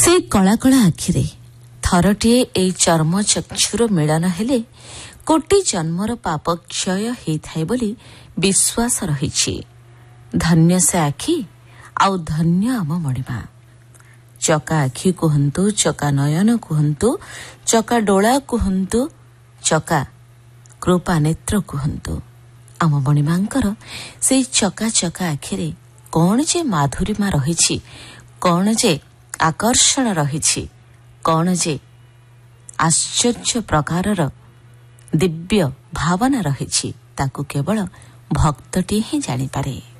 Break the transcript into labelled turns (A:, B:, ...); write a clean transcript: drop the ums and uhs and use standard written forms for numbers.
A: ସେ କଳା କଳା ଆଖିରେ ଥରଟିଏ ଏଇ ଚର୍ମ ଚକ୍ଷୁର ମିଳନ ହେଲେ କୋଟି ଜନ୍ମର ପାପ କ୍ଷୟ ହେଇଥାଏ ବୋଲି ବିଶ୍ୱାସ ରହିଛି। ଧନ୍ୟ ସେ ଆଖି, ଆଉ ଧନ୍ୟ ଆମ ମଣିମା। ଚକା ଆଖି କୁହନ୍ତୁ, ଚକା ନୟନ କୁହନ୍ତୁ, ଚକା ଡୋଳା କୁହନ୍ତୁ, ଚକା କୃପା ନେତ୍ର କୁହନ୍ତୁ, ଆମ ମଣିମାଙ୍କର ସେଇ ଚକା ଚକା ଆଖିରେ କ'ଣ ଯେ ମାଧୁରୀମା ରହିଛି, କ'ଣ ଯେ ଆକର୍ଷଣ ରହିଛି, କ'ଣ ଯେ ଆଶ୍ଚର୍ଯ୍ୟ ପ୍ରକାରର ଦିବ୍ୟ ଭାବନା ରହିଛି, ତାକୁ କେବଳ ଭକ୍ତଟିଏ ହିଁ ଜାଣିପାରେ।